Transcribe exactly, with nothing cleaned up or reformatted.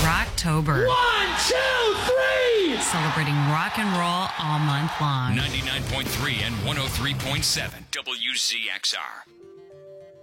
Rocktober. One, two, three! Celebrating rock and roll all month long. ninety-nine point three and one oh three point seven W Z X R.